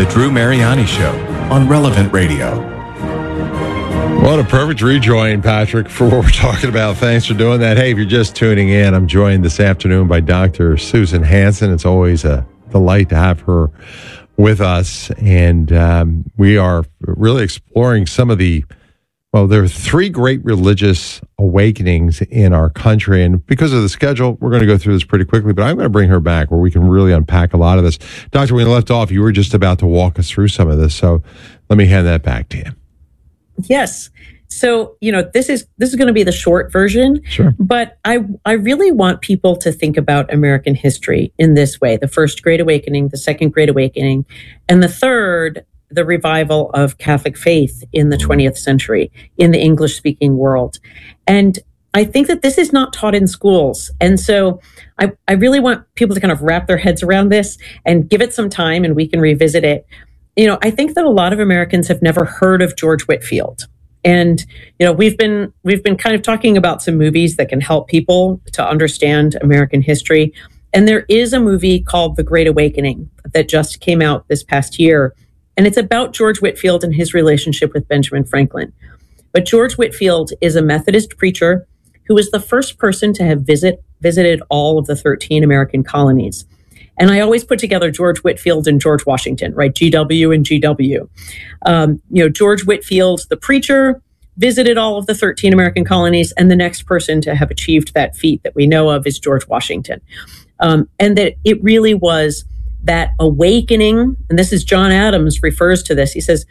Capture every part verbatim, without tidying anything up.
The Drew Mariani Show on Relevant Radio. What a perfect rejoin, Patrick, for what we're talking about. Thanks for doing that. Hey, if you're just tuning in, I'm joined this afternoon by Doctor Susan Hansen. It's always a delight to have her with us. And um, we are really exploring some of the, well, there are three great religious awakenings in our country. And because of the schedule, we're going to go through this pretty quickly, but I'm going to bring her back where we can really unpack a lot of this. Doctor, when we left off, you were just about to walk us through some of this. So let me hand that back to you. Yes. So, you know, this is this is going to be the short version, sure. But I I really want people to think about American history in this way. The first Great Awakening, the second Great Awakening, and the third, the revival of Catholic faith in the twentieth century in the English-speaking world. And I think that this is not taught in schools. And so I, I really want people to kind of wrap their heads around this and give it some time and we can revisit it. You know, I think that a lot of Americans have never heard of George Whitefield. And, you know, we've been we've been kind of talking about some movies that can help people to understand American history. And there is a movie called The Great Awakening that just came out this past year. And it's about George Whitefield and his relationship with Benjamin Franklin. But George Whitefield is a Methodist preacher who was the first person to have visit, visited all of the thirteen American colonies. And I always put together George Whitefield and George Washington, right? G W and G W. Um, you know, George Whitefield, the preacher, visited all of the thirteen American colonies, and the next person to have achieved that feat that we know of is George Washington. Um, and that it really was that awakening, and this is John Adams refers to this. He says,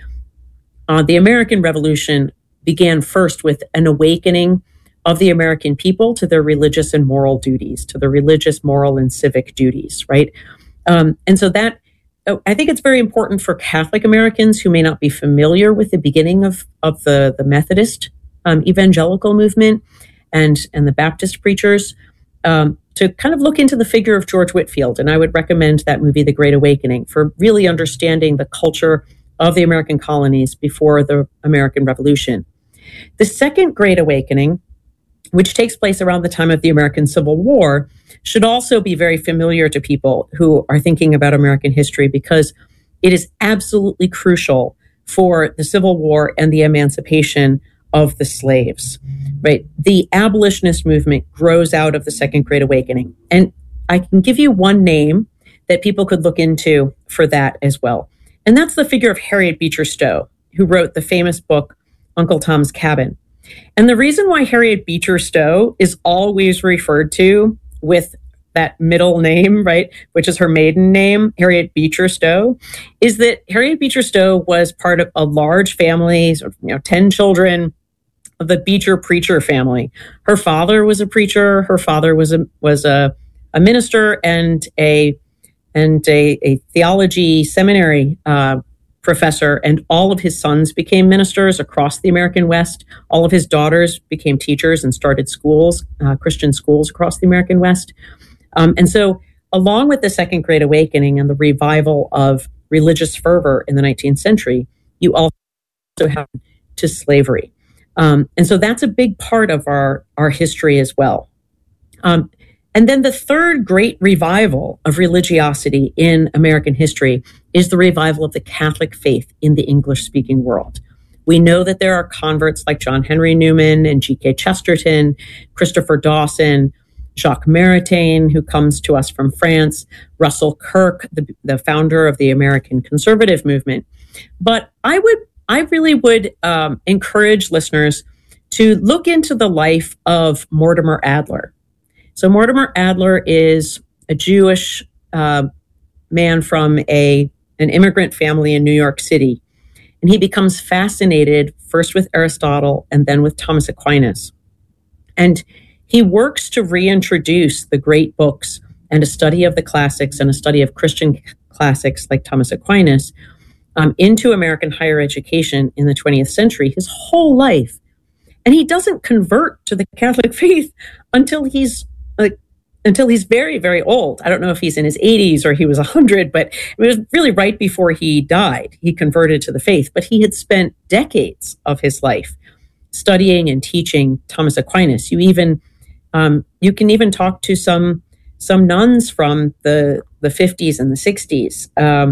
uh, the American Revolution began first with an awakening of the American people to their religious and moral duties, to their religious, moral, and civic duties, right? Um, and so that, I think it's very important for Catholic Americans who may not be familiar with the beginning of, of the, the Methodist um, evangelical movement and, and the Baptist preachers um, to kind of look into the figure of George Whitefield. And I would recommend that movie, The Great Awakening, for really understanding the culture of the American colonies before the American Revolution. The second Great Awakening, which takes place around the time of the American Civil War, should also be very familiar to people who are thinking about American history because it is absolutely crucial for the Civil War and the emancipation of the slaves, right? The abolitionist movement grows out of the Second Great Awakening. And I can give you one name that people could look into for that as well. And that's the figure of Harriet Beecher Stowe, who wrote the famous book, Uncle Tom's Cabin. And the reason why Harriet Beecher Stowe is always referred to with that middle name, right, which is her maiden name, Harriet Beecher Stowe, is that Harriet Beecher Stowe was part of a large family, sort of, you know, ten children of the Beecher preacher family. Her father was a preacher. Her father was a was a, a minister and a and a, a theology seminary uh, professor, and all of his sons became ministers across the American West. All of his daughters became teachers and started schools, uh, Christian schools across the American West. Um, and so along with the Second Great Awakening and the revival of religious fervor in the nineteenth century, you also have to slavery. Um, and so that's a big part of our, our history as well. Um, And then the third great revival of religiosity in American history is the revival of the Catholic faith in the English-speaking world. We know that there are converts like John Henry Newman and G K Chesterton, Christopher Dawson, Jacques Maritain, who comes to us from France, Russell Kirk, the, the founder of the American conservative movement. But I would, I really would um, encourage listeners to look into the life of Mortimer Adler. So Mortimer Adler is a Jewish uh, man from a an immigrant family in New York City. And he becomes fascinated first with Aristotle and then with Thomas Aquinas. And he works to reintroduce the great books and a study of the classics and a study of Christian classics like Thomas Aquinas um, into American higher education in the twentieth century, his whole life. And he doesn't convert to the Catholic faith until he's like until he's very, very old. I don't know if he's in his eighties or he was one hundred, but it was really right before he died. He converted to the faith, but he had spent decades of his life studying and teaching Thomas Aquinas. You even um, you can even talk to some some nuns from the the fifties and the sixties um,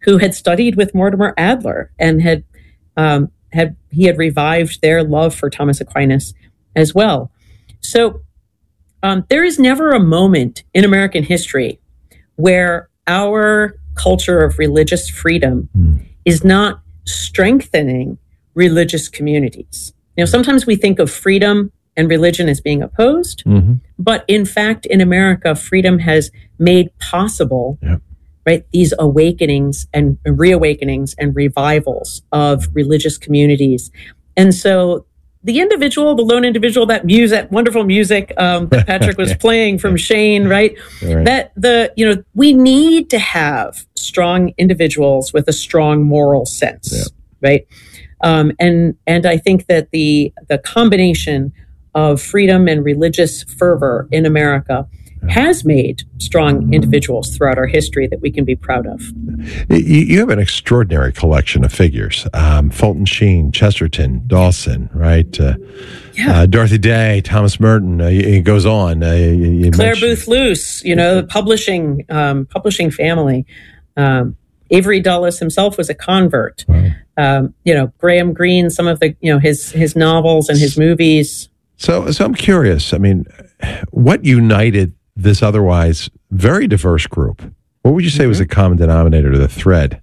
who had studied with Mortimer Adler and had um, had he had revived their love for Thomas Aquinas as well. So um, there is never a moment in American history where our culture of religious freedom mm. is not strengthening religious communities. You know, sometimes we think of freedom and religion as being opposed, mm-hmm. but in fact, in America, freedom has made possible, yep. right, these awakenings and reawakenings and revivals of religious communities. And so the individual, the lone individual, that music, that wonderful music um, that Patrick was playing from Shane, right? right? That the, you know, we need to have strong individuals with a strong moral sense, yep. right? Um, and and I think that the the combination of freedom and religious fervor in America has made strong individuals throughout our history that we can be proud of. You have an extraordinary collection of figures. Um, Fulton Sheen, Chesterton, Dawson, right? Uh, yeah. uh, Dorothy Day, Thomas Merton, uh, it goes on. Uh, you, you Claire mentioned. Booth Luce, you know, the publishing, um, publishing family. Um, Avery Dulles himself was a convert. Wow. Um, you know, Graham Greene, some of the, you know, his his novels and his movies. So, so I'm curious. I mean, what united this otherwise very diverse group? What would you say mm-hmm. was the common denominator to the thread?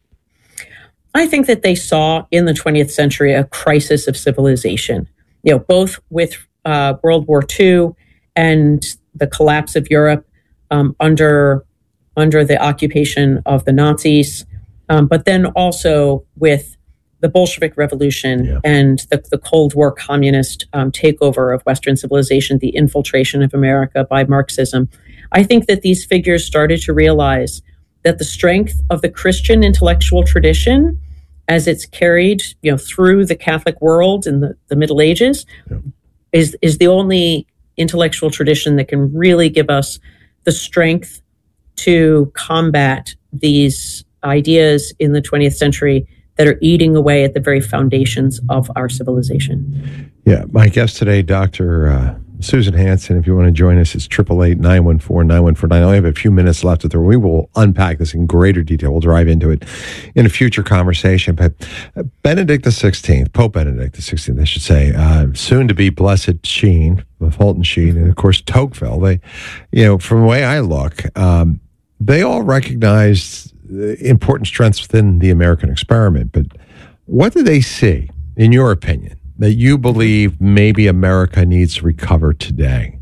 I think that they saw in the twentieth century a crisis of civilization. You know, both with uh, World War Two and the collapse of Europe um, under under the occupation of the Nazis, um, but then also with the Bolshevik Revolution yeah. and the, the Cold War communist um, takeover of Western civilization, the infiltration of America by Marxism. I think that these figures started to realize that the strength of the Christian intellectual tradition, as it's carried, you know, through the Catholic world in the, the Middle Ages, yeah. is is the only intellectual tradition that can really give us the strength to combat these ideas in the twentieth century that are eating away at the very foundations of our civilization. Yeah, my guest today, Doctor Uh, Susan Hansen. If you want to join us, it's eight eight eight, nine one four, nine one four nine. I only have a few minutes left at the We will unpack this in greater detail. We'll drive into it in a future conversation. But Benedict the sixteenth, Pope Benedict the sixteenth, I should say, uh, soon to be Blessed Sheen, with Fulton Sheen, and of course Tocqueville. They, you know, from the way I look, um, they all recognized important strengths within the American experiment. But what do they see, in your opinion, that you believe maybe America needs to recover today?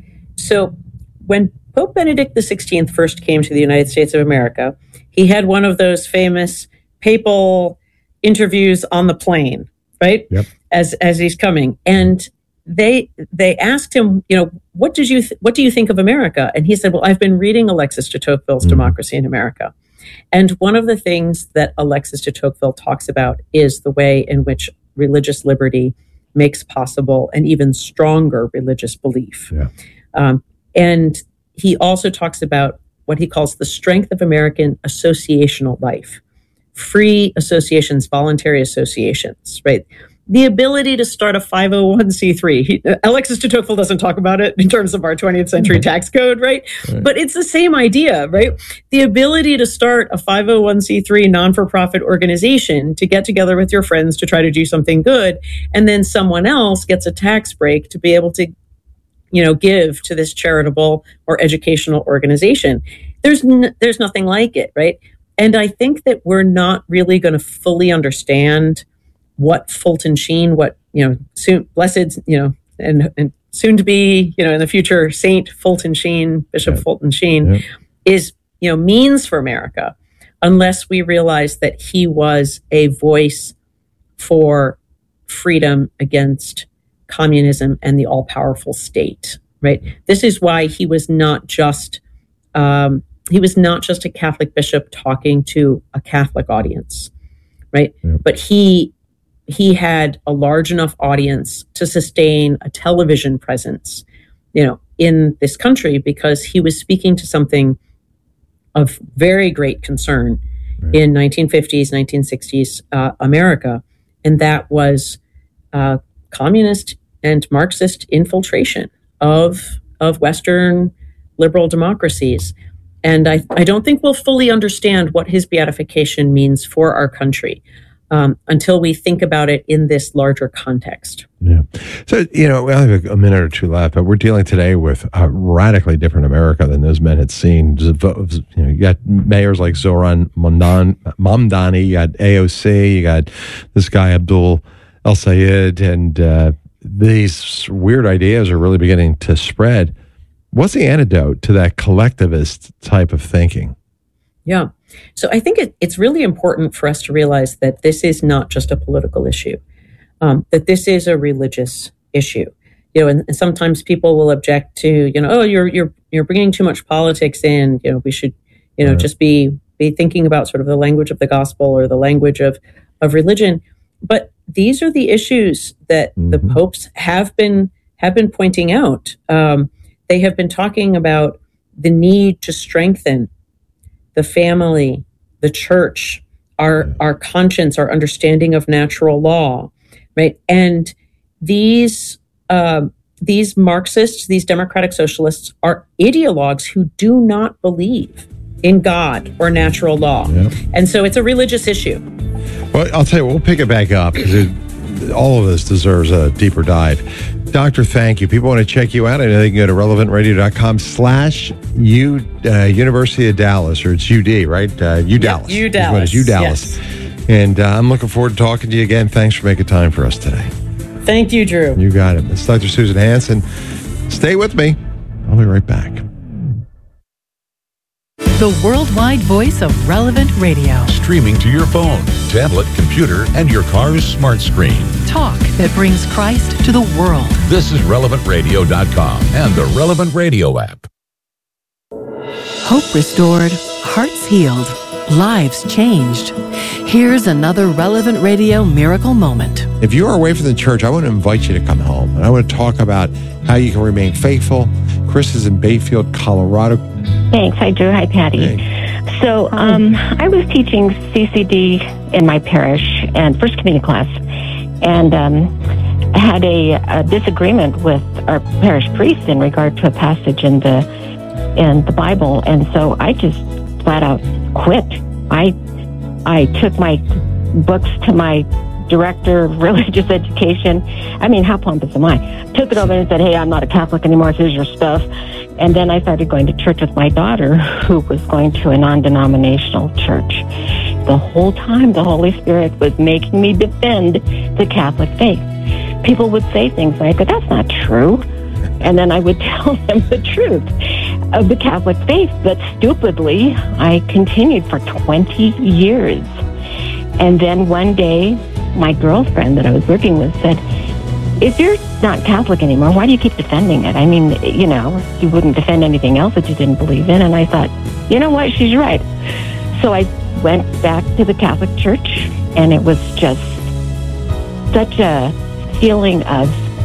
So when Pope Benedict the sixteenth first came to the United States of America, he had one of those famous papal interviews on the plane, right? Yep. As as he's coming. And they they asked him, you know, what did you th- what do you think of America? And he said, well, I've been reading Alexis de Tocqueville's mm-hmm. Democracy in America. And one of the things that Alexis de Tocqueville talks about is the way in which religious liberty makes possible an even stronger religious belief. Yeah. Um, and he also talks about what he calls the strength of American associational life, free associations, voluntary associations, right? The ability to start a five oh one c three. He, Alexis de Tocqueville doesn't talk about it in terms of our twentieth century tax code, right? right? But it's the same idea, right? The ability to start a five oh one c three non-for-profit organization to get together with your friends to try to do something good, and then someone else gets a tax break to be able to, you know, give to this charitable or educational organization. There's n- there's nothing like it, right? And I think that we're not really going to fully understand what Fulton Sheen, what, you know, soon, blessed, you know, and, and soon to be, you know, in the future, Saint Fulton Sheen, Bishop yeah. Fulton Sheen, yeah. is, you know, means for America, unless we realize that he was a voice for freedom against communism and the all-powerful state, right? This is why he was not just, um, he was not just a Catholic bishop talking to a Catholic audience, right? Yeah. But he he had a large enough audience to sustain a television presence, you know, in this country, because he was speaking to something of very great concern right. in nineteen fifties, nineteen sixties uh, America, and that was uh, communist and Marxist infiltration of of Western liberal democracies. And I, I don't think we'll fully understand what his beatification means for our country um, until we think about it in this larger context. Yeah. So, you know, we only have a minute or two left, but we're dealing today with a radically different America than those men had seen. You know, you got mayors like Zoran Mamdani, you got A O C, you got this guy Abdul El Sayed, and uh, these weird ideas are really beginning to spread. What's the antidote to that collectivist type of thinking? Yeah. So I think it, it's really important for us to realize that this is not just a political issue, um, that this is a religious issue. You know, and, and sometimes people will object to, you know, oh, you're you're you're bringing too much politics in. You know, we should, you know, right. just be be thinking about sort of the language of the gospel or the language of of religion. But these are the issues that mm-hmm. the popes have been have been pointing out. Um, They have been talking about the need to strengthen the family, the church, our our conscience, our understanding of natural law, right? And these uh, these Marxists, these democratic socialists, are ideologues who do not believe in God or natural law, yep. and so it's a religious issue. Well, I'll tell you, we'll pick it back up because all of this deserves a deeper dive. Doctor, thank you. People want to check you out. I know they can go to relevant radio dot com slash U, uh, University of Dallas, or it's U D, right? Uh, U Dallas. U Dallas. U Dallas. Yes. And uh, I'm looking forward to talking to you again. Thanks for making time for us today. Thank you, Drew. You got it. It's Doctor Susan Hansen. Stay with me. I'll be right back. The worldwide voice of Relevant Radio. Streaming to your phone, tablet, computer, and your car's smart screen. Talk that brings Christ to the world. This is relevant radio dot com and the Relevant Radio app. Hope restored, hearts healed, lives changed. Here's another Relevant Radio miracle moment. If you are away from the church, I want to invite you to come home. And I want to talk about how you can remain faithful. Chris is in Bayfield, Colorado. Thanks. Hi, Drew. Hi, Patty. Hey. So um, I was teaching C C D in my parish and First Communion class, and um, I had a, a disagreement with our parish priest in regard to a passage in the in the Bible, and so I just flat out quit. I I took my books to my director of religious education. I mean, how pompous am I? Took it over and said, hey, I'm not a Catholic anymore. Here's your stuff. And then I started going to church with my daughter, who was going to a non-denominational church. The whole time, the Holy Spirit was making me defend the Catholic faith. People would say things like, that's not true. And then I would tell them the truth of the Catholic faith. But stupidly, I continued for twenty years. And then one day, my girlfriend that I was working with said, if you're not Catholic anymore, why do you keep defending it? I mean, you know, you wouldn't defend anything else that you didn't believe in. And I thought, you know what, she's right. So I went back to the Catholic Church, and it was just such a feeling of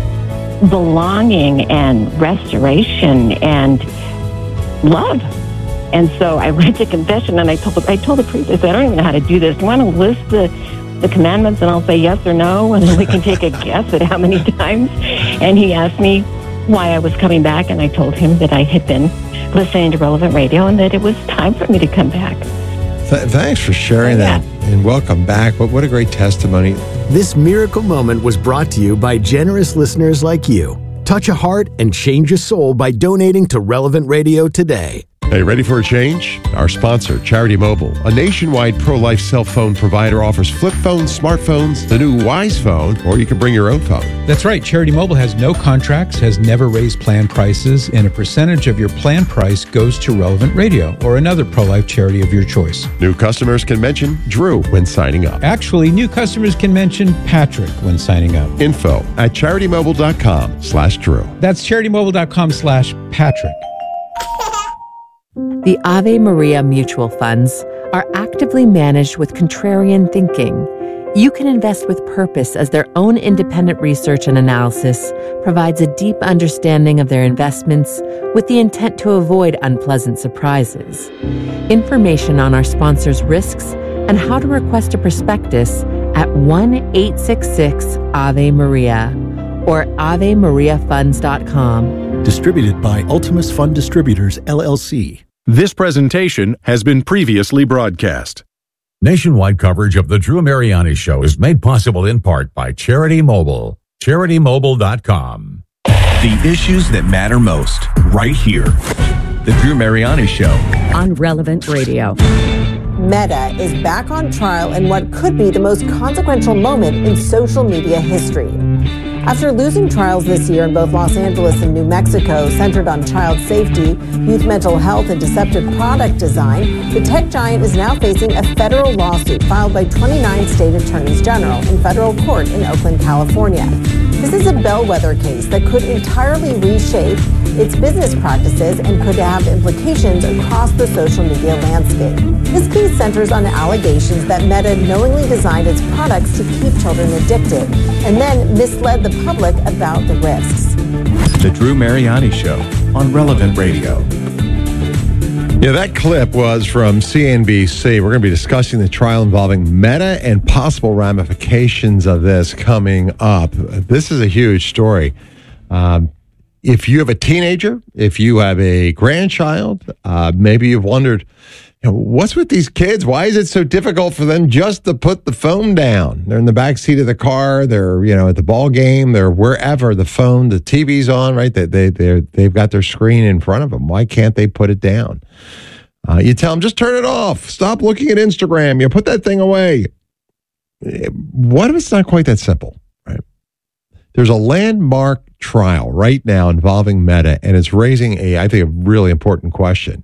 belonging and restoration and love. And so I went to confession, and I told I told the priest, I said, I don't even know how to do this. Do you want to list the the commandments, and I'll say yes or no, and then we can take a guess at how many times. And he asked me why I was coming back, and I told him that I had been listening to Relevant Radio and that it was time for me to come back. Th- thanks for sharing yeah. that, and welcome back. But what a great testimony. This miracle moment was brought to you by generous listeners like you. Touch a heart and change a soul by donating to Relevant Radio today. Hey, ready for a change? Our sponsor, Charity Mobile, a nationwide pro-life cell phone provider, offers flip phones, smartphones, the new Wise Phone, or you can bring your own phone. That's right. Charity Mobile has no contracts, has never raised plan prices, and a percentage of your plan price goes to Relevant Radio or another pro-life charity of your choice. New customers can mention Drew when signing up. Actually, new customers can mention Patrick when signing up. Info at CharityMobile.com slash Drew. That's CharityMobile.com slash Patrick. The Ave Maria mutual funds are actively managed with contrarian thinking. You can invest with purpose as their own independent research and analysis provides a deep understanding of their investments with the intent to avoid unpleasant surprises. Information on our sponsors' risks and how to request a prospectus at one eight six six Ave Maria or ave maria funds dot com. Distributed by Ultimus Fund Distributors, L L C. This presentation has been previously broadcast. Nationwide coverage of The Drew Mariani Show is made possible in part by Charity Mobile. charity mobile dot com. The issues that matter most, right here. The Drew Mariani Show on Relevant Radio. Meta is back on trial in what could be the most consequential moment in social media history. After losing trials this year in both Los Angeles and New Mexico centered on child safety, youth mental health, and deceptive product design, the tech giant is now facing a federal lawsuit filed by twenty-nine state attorneys general in federal court in Oakland, California. This is a bellwether case that could entirely reshape its business practices and could have implications across the social media landscape. This case centers on allegations that Meta knowingly designed its products to keep children addicted and then misled the public about the risks. The Drew Mariani Show on Relevant Radio. Yeah, that clip was from C N B C. We're going to be discussing the trial involving Meta and possible ramifications of this coming up. This is a huge story. Um, if you have a teenager, if you have a grandchild, uh, maybe you've wondered, you know, what's with these kids? Why is it so difficult for them just to put the phone down? They're in the back seat of the car. They're, you know, at the ball game. They're wherever. The phone, the T V's on, right? They they they they've got their screen in front of them. Why can't they put it down? Uh, you tell them, just turn it off. Stop looking at Instagram. You put that thing away. What if it's not quite that simple, right? There's a landmark trial right now involving Meta, and it's raising a, I think, a really important question.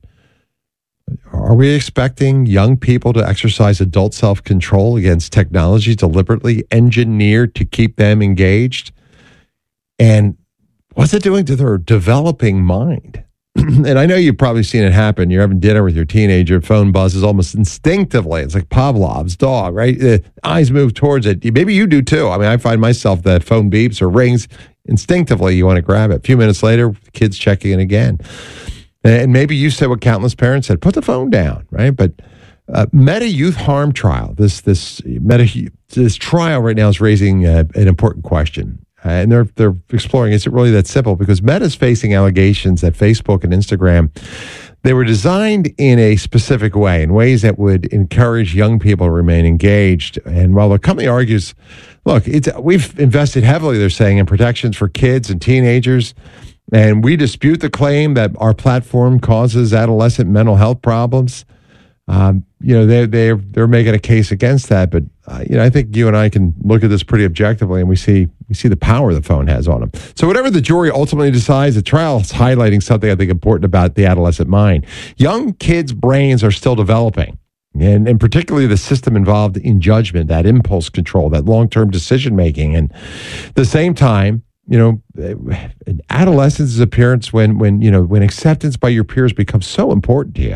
Are we expecting young people to exercise adult self-control against technology deliberately engineered to keep them engaged? And what's it doing to their developing mind? And I know you've probably seen it happen. You're having dinner with your teenager, phone buzzes almost instinctively. It's like Pavlov's dog, right? The eyes move towards it. Maybe you do too. I mean, I find myself that phone beeps or rings, instinctively you want to grab it. A few minutes later, the kid's checking in again. And maybe you said what countless parents said, put the phone down, right? But uh, Meta Youth Harm Trial, this this Meta this trial right now is raising uh, an important question. Uh, and they're they're exploring, is it really that simple? Because Meta's facing allegations that Facebook and Instagram, they were designed in a specific way, in ways that would encourage young people to remain engaged. And while the company argues, look, it's we've invested heavily, they're saying, in protections for kids and teenagers, and we dispute the claim that our platform causes adolescent mental health problems. Um, you know, they're, they're, they're making a case against that. But, uh, you know, I think you and I can look at this pretty objectively, and we see we see the power the phone has on them. So whatever the jury ultimately decides, the trial is highlighting something I think important about the adolescent mind. Young kids' brains are still developing, and, and particularly the system involved in judgment, that impulse control, that long-term decision-making. And at the same time, you know, adolescence is a appearance when, when, you know, when acceptance by your peers becomes so important to you.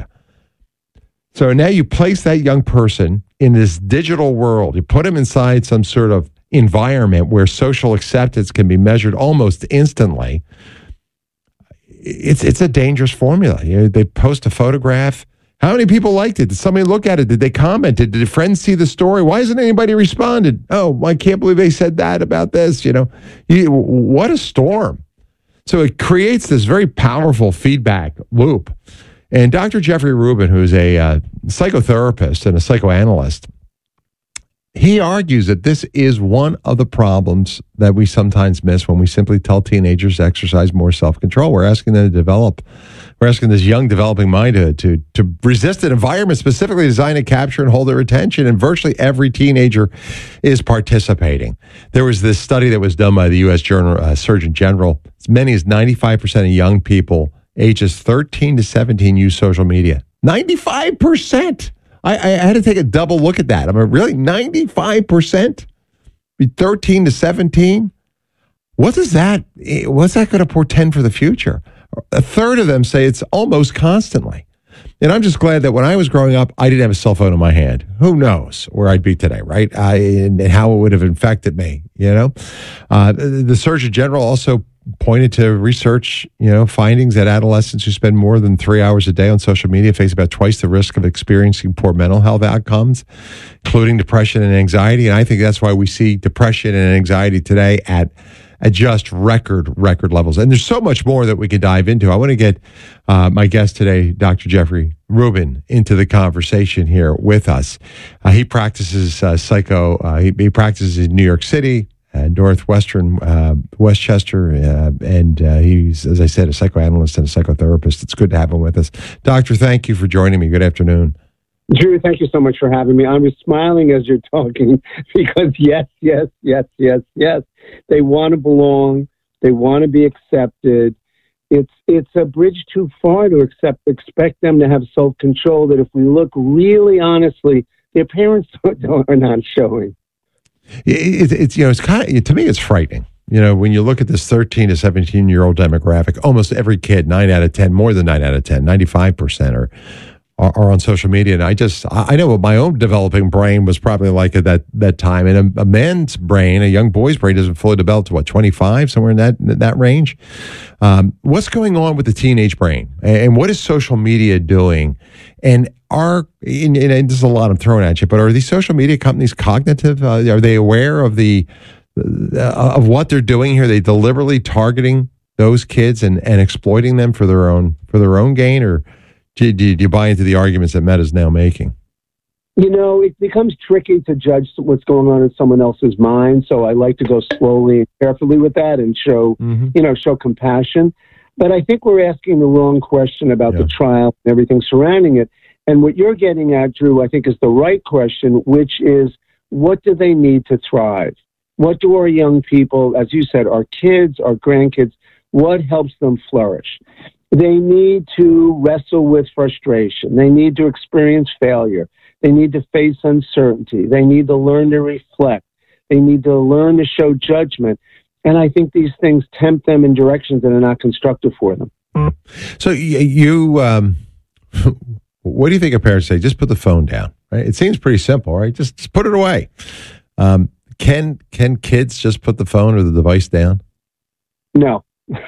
So now you place that young person in this digital world. You put them inside some sort of environment where social acceptance can be measured almost instantly. It's it's a dangerous formula. You know, they post a photograph. How many people liked it? Did somebody look at it? Did they comment? Did, did friends see the story? Why hasn't anybody responded? Oh, I can't believe they said that about this. You know, you, what a storm. So it creates this very powerful feedback loop. And Doctor Jeffrey Rubin, who's a uh, psychotherapist and a psychoanalyst, he argues that this is one of the problems that we sometimes miss when we simply tell teenagers to exercise more self-control. We're asking them to develop, we're asking this young developing mind to, to, to resist an environment specifically designed to capture and hold their attention, and virtually every teenager is participating. There was this study that was done by the U S Journal, uh, Surgeon General. As many as ninety-five percent of young people ages thirteen to seventeen use social media. ninety-five percent. I, I had to take a double look at that. I mean, really? ninety-five percent? thirteen to seventeen? What does that, what's that going to portend for the future? A third of them say it's almost constantly. And I'm just glad that when I was growing up, I didn't have a cell phone in my hand. Who knows where I'd be today, right? I, and how it would have infected me, you know? Uh, the Surgeon General also pointed to research, you know, findings that adolescents who spend more than three hours a day on social media face about twice the risk of experiencing poor mental health outcomes, including depression and anxiety. And I think that's why we see depression and anxiety today at at just record, record levels. And there's so much more that we could dive into. I want to get uh, my guest today, Doctor Jeffrey Rubin, into the conversation here with us. Uh, he practices uh, psycho, uh, he, he practices in New York City, uh, Northwestern, uh, Westchester, uh, and uh, he's, as I said, a psychoanalyst and a psychotherapist. It's good to have him with us. Doctor, thank you for joining me. Good afternoon. Drew, thank you so much for having me. I was smiling as you're talking because yes, yes, yes, yes, yes. They want to belong. They want to be accepted. It's it's a bridge too far to accept, expect them to have self-control that if we look really honestly, their parents are not showing. It, it's, you know, it's kind of, to me, it's frightening. You know, when you look at this thirteen to seventeen year old demographic, almost every kid, nine out of ten, more than nine out of ten, ninety-five percent are Are, are on social media. And I just, I know what my own developing brain was probably like at that, that time. And a, a man's brain, a young boy's brain isn't fully developed to what, twenty-five, somewhere in that, that range. Um, what's going on with the teenage brain and what is social media doing? And are, and, and this is a lot I'm throwing at you, but are these social media companies cognitive? Uh, are they aware of the, uh, of what they're doing here? Are they deliberately targeting those kids and, and exploiting them for their own, for their own gain? Or Do, do, do you buy into the arguments that Meta's now making? You know, it becomes tricky to judge what's going on in someone else's mind. So I like to go slowly and carefully with that and show, mm-hmm. you know, show compassion. But I think we're asking the wrong question about yeah. the trial and everything surrounding it. And what you're getting at, Drew, I think is the right question, which is, what do they need to thrive? What do our young people, as you said, our kids, our grandkids, what helps them flourish? They need to wrestle with frustration. They need to experience failure. They need to face uncertainty. They need to learn to reflect. They need to learn to show judgment. And I think these things tempt them in directions that are not constructive for them. So you, um, what do you think of parents say? Just put the phone down, right? It seems pretty simple, right? Just, just put it away. Um, can can kids just put the phone or the device down? No.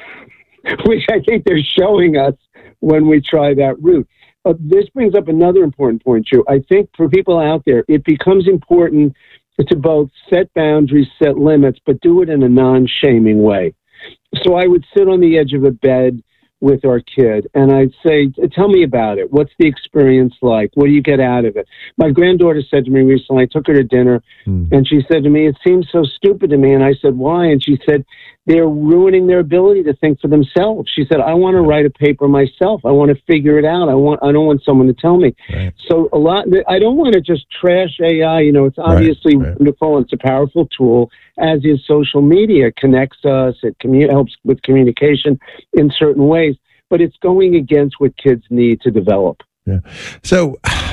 Which I think they're showing us when we try that route. Uh, this brings up another important point, Drew. I think for people out there, it becomes important to both set boundaries, set limits, but do it in a non-shaming way. So I would sit on the edge of a bed with our kid, and I'd say, tell me about it. What's the experience like? What do you get out of it? My granddaughter said to me recently, I took her to dinner, mm. and she said to me, it seems so stupid to me. And I said, why? And she said, they're ruining their ability to think for themselves. She said, I want to write a paper myself. I want to figure it out. I want, I don't want someone to tell me. Right. So a lot, I don't want to just trash A I. You know, it's obviously right, right. wonderful. It's a powerful tool, as is social media. It connects us. It commu- helps with communication in certain ways, but it's going against what kids need to develop. Yeah. So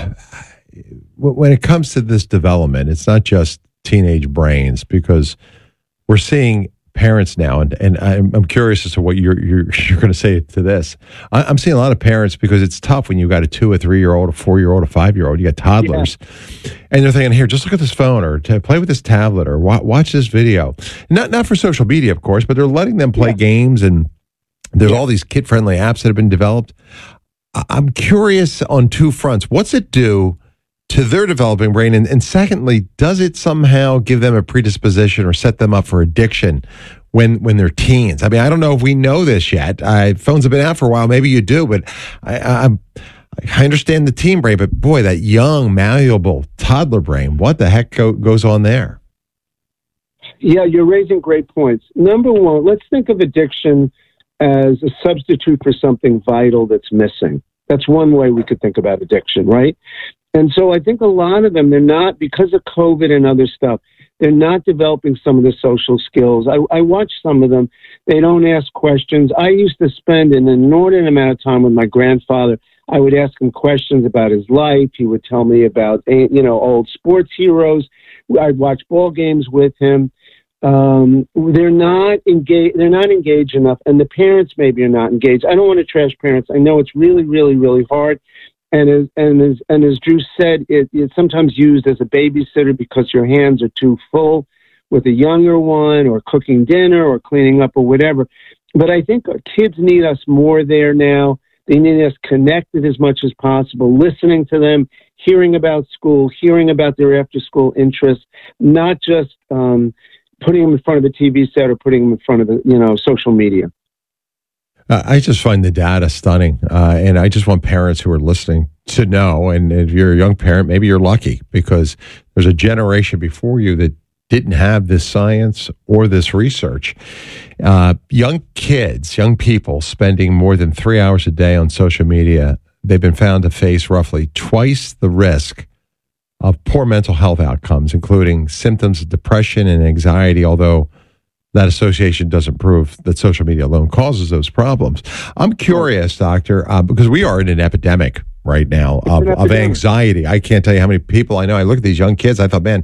when it comes to this development, it's not just teenage brains, because we're seeing parents now, and, and I'm, I'm curious as to what you're you're, you're going to say to this. I, I'm seeing a lot of parents, because it's tough when you've got a two, a three-year-old, a four-year-old, a five-year-old. You got toddlers, yeah. and they're thinking, here, just look at this phone, or to play with this tablet, or wa- watch this video. Not not for social media, of course, but they're letting them play yeah. games, and there's yeah. all these kid-friendly apps that have been developed. I- I'm curious on two fronts. What's it do to their developing brain? And, and secondly, does it somehow give them a predisposition or set them up for addiction when when they're teens? I mean, I don't know if we know this yet. I, phones have been out for a while. Maybe you do, but I, I, I understand the teen brain. But boy, that young, malleable toddler brain, what the heck go, goes on there? Yeah, you're raising great points. Number one, let's think of addiction as a substitute for something vital that's missing. That's one way we could think about addiction, right? And so I think a lot of them, they're not, because of COVID and other stuff, they're not developing some of the social skills. I, I watch some of them. They don't ask questions. I used to spend an inordinate amount of time with my grandfather. I would ask him questions about his life. He would tell me about, you know, old sports heroes. I'd watch ball games with him. Um, they're not engaged. They're not engaged enough, and the parents maybe are not engaged. I don't want to trash parents. I know it's really, really, really hard. And as, and as, and as Drew said, it, it's sometimes used as a babysitter because your hands are too full. with a younger one, or cooking dinner, or cleaning up, or whatever. But I think our kids need us more there now. They need us connected as much as possible, listening to them, hearing about school, hearing about their after-school interests, not just um, putting them in front of a T V set or putting them in front of the, you know, social media. Uh, I just find the data stunning, uh, and I just want parents who are listening to know, and if you're a young parent, maybe you're lucky because there's a generation before you that didn't have this science or this research. Uh, young kids, young people spending more than three hours a day on social media, they've been found to face roughly twice the risk of poor mental health outcomes, including symptoms of depression and anxiety, although that association doesn't prove that social media alone causes those problems. I'm curious, doctor, uh, because we are in an epidemic right now of, of anxiety. I can't tell you how many people I know. I look at these young kids. I thought, man,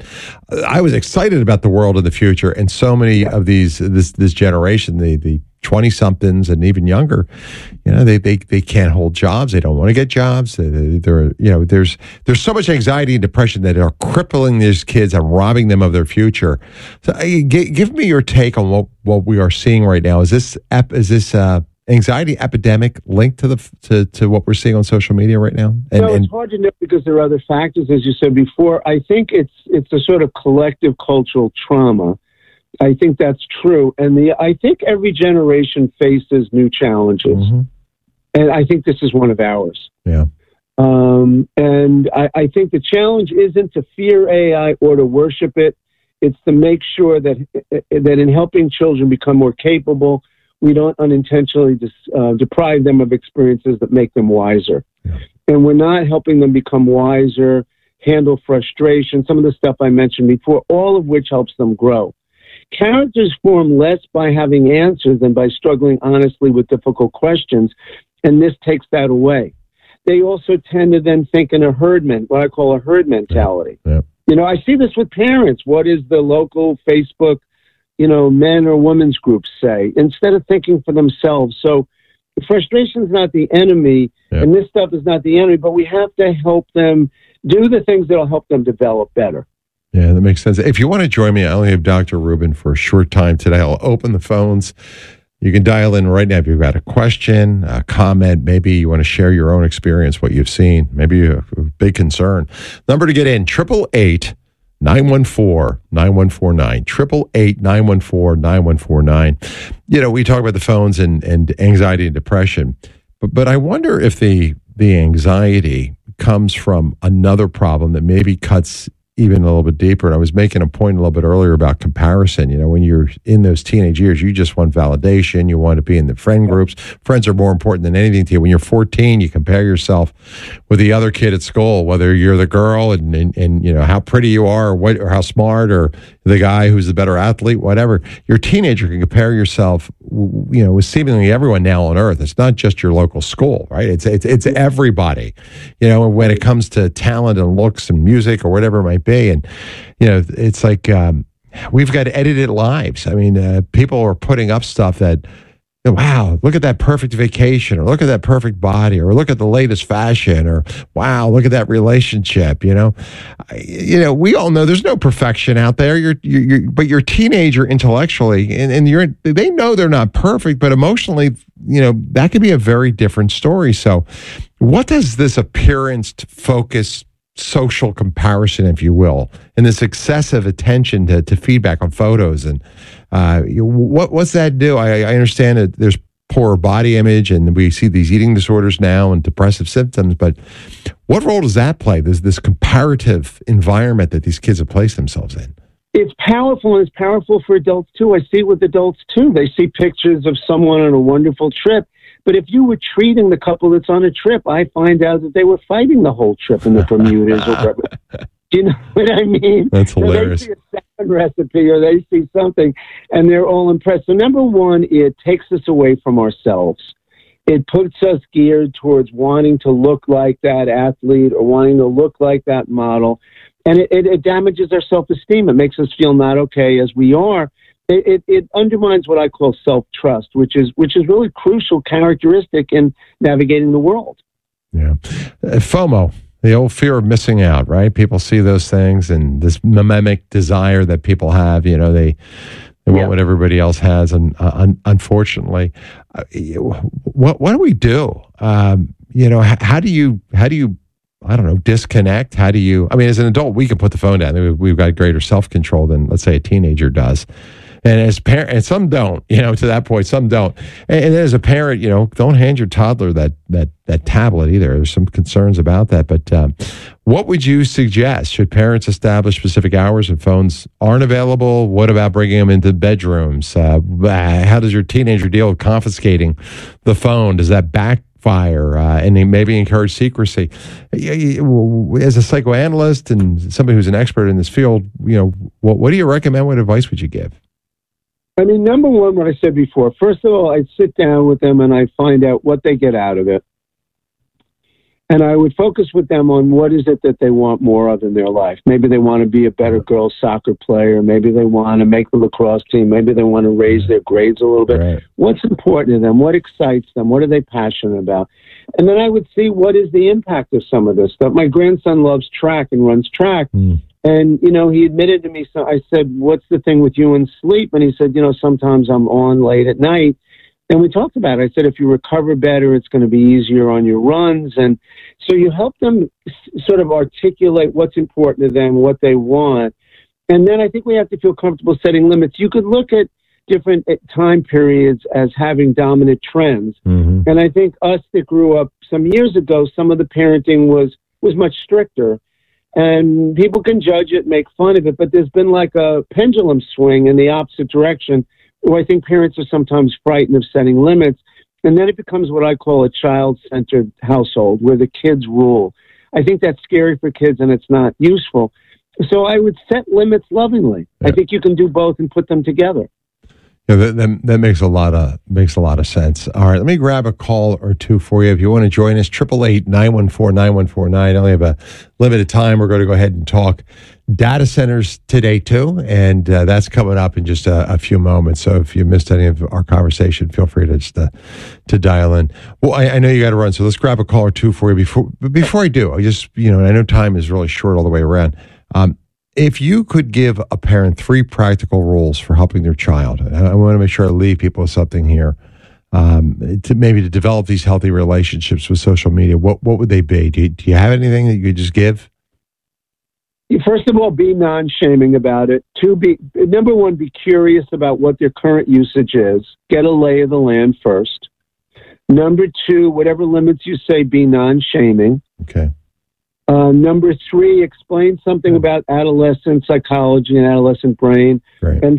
I was excited about the world of the future, and so many of these this this generation, the the twenty somethings and even younger, you know, they they they can't hold jobs. They don't want to get jobs. They, they're you know, there's there's so much anxiety and depression that are crippling these kids and robbing them of their future. So, uh, g- give me your take on what what we are seeing right now. Is this ep- is this uh, anxiety epidemic linked to the to, to what we're seeing on social media right now? And, so and, it's hard to know because there are other factors, as you said before. I think it's it's a sort of collective cultural trauma. I think that's true, and the I think every generation faces new challenges, mm-hmm. and I think this is one of ours. Yeah. Um, and I, I think the challenge isn't to fear A I or to worship it. It's to make sure that that in helping children become more capable, we don't unintentionally dis, uh, deprive them of experiences that make them wiser. Yeah. And we're not helping them become wiser, handle frustration, some of the stuff I mentioned before, all of which helps them grow. Characters form less by having answers than by struggling honestly with difficult questions, and this takes that away. They also tend to then think in a herd men, what I call a herd mentality. Yeah. Yeah. You know, I see this with parents. What is the local Facebook, you know, men or women's groups say, instead of thinking for themselves? So frustration is not the enemy, yeah. and this stuff is not the enemy, but we have to help them do the things that will help them develop better. Yeah, that makes sense. If you want to join me, I only have Doctor Rubin for a short time today. I'll open the phones. You can dial in right now if you've got a question, a comment, maybe you want to share your own experience, what you've seen, maybe a, a big concern. Number to get in, eight eight eight, nine one four, nine one four nine, eight eight eight, nine one four, nine one four nine. You know, we talk about the phones and, and anxiety and depression, but but I wonder if the the anxiety comes from another problem that maybe cuts even a little bit deeper. And I was making a point a little bit earlier about comparison. You know, when you're in those teenage years, you just want validation. You want to be in the friend groups. Friends are more important than anything to you. When you're fourteen, you compare yourself with the other kid at school, whether you're the girl and, and, and you know, how pretty you are or what, or how smart, or the guy who's the better athlete, whatever. Your teenager can compare yourself, you know, with seemingly everyone now on earth. It's not just your local school, right? It's, it's, it's everybody, you know, when it comes to talent and looks and music or whatever it might be. And, you know, it's like um, we've got edited lives. I mean, uh, people are putting up stuff that, you know, wow, look at that perfect vacation, or look at that perfect body, or look at the latest fashion, or wow, look at that relationship. You know, I, you know, we all know there's no perfection out there. You're, you're, you're but your teenager intellectually, and, and you're, they know they're not perfect, but emotionally, you know, that could be a very different story. So, what does this appearance focus, social comparison, if you will, and this excessive attention to, to feedback on photos, and uh, what what's that do? I, I understand that there's poor body image, and we see these eating disorders now and depressive symptoms, but what role does that play? There's this comparative environment that these kids have placed themselves in. It's powerful, and it's powerful for adults too. I see it with adults too. They see pictures of someone on a wonderful trip. But if you were treating the couple that's on a trip, I find out that they were fighting the whole trip in the Bermudas or whatever. Do you know what I mean? That's hilarious. So they see a salmon recipe or they see something, and they're all impressed. So number one, it takes us away from ourselves. It puts us geared towards wanting to look like that athlete or wanting to look like that model. And it, it, it damages our self-esteem. It makes us feel not okay as we are. It, it, it undermines what I call self-trust, which is which is really crucial characteristic in navigating the world. Yeah. Uh, FOMO. The old fear of missing out, right? People see those things and this mimic desire that people have, you know, they, they want Yeah. what everybody else has. And uh, un- unfortunately, uh, what, what do we do? Um, you know, h- how do you, how do you, I don't know, disconnect? How do you, I mean, as an adult, we can put the phone down. We've, we've got greater self-control than, let's say, a teenager does. And as parent, and some don't, you know, to that point, some don't. And, and as a parent, you know, don't hand your toddler that that that tablet either. There's some concerns about that. But um, what would you suggest? Should parents establish specific hours and phones aren't available? What about bringing them into bedrooms? Uh, how does your teenager deal with confiscating the phone? Does that backfire? Uh, and they maybe encourage secrecy. As a psychoanalyst and somebody who's an expert in this field, you know, what, what do you recommend? What advice would you give? I mean, number one, what I said before, first of all, I'd sit down with them and I'd find out what they get out of it. And I would focus with them on what is it that they want more of in their life. Maybe they want to be a better girls soccer player. Maybe they want to make the lacrosse team. Maybe they want to raise their grades a little bit. Right. What's important to them? What excites them? What are they passionate about? And then I would see what is the impact of some of this stuff. My grandson loves track and runs track. Mm. And, you know, he admitted to me, so I said, what's the thing with you and sleep? And he said, you know, sometimes I'm on late at night. And we talked about it. I said, if you recover better, it's going to be easier on your runs. And so you help them s- sort of articulate what's important to them, what they want. And then I think we have to feel comfortable setting limits. You could look at different uh, time periods as having dominant trends. Mm-hmm. And I think us that grew up some years ago, some of the parenting was, was much stricter. And people can judge it, make fun of it, but there's been like a pendulum swing in the opposite direction, where I think parents are sometimes frightened of setting limits. And then it becomes what I call a child-centered household, where the kids rule. I think that's scary for kids, and it's not useful. So I would set limits lovingly. Yeah. I think you can do both and put them together. Yeah, that, that, that makes a lot of makes a lot of sense. All right, let me grab a call or two for you. If you want to join us, triple eight nine one four nine one four nine. I only have a limited time. We're going to go ahead and talk data centers today too, and uh, that's coming up in just a, a few moments. So if you missed any of our conversation, feel free to just uh, to dial in. Well, I, I know you got to run, so let's grab a call or two for you. Before but before I do, I just you know I know time is really short all the way around. Um, If you could give a parent three practical rules for helping their child, and I want to make sure I leave people with something here, um, to maybe to develop these healthy relationships with social media, what what would they be? Do you, do you have anything that you could just give? First of all, be non-shaming about it. Two, be number one, be curious about what their current usage is. Get a lay of the land first. Number two, whatever limits you say, be non-shaming. Okay. Uh, number three, explain something about adolescent psychology and adolescent brain. Great. And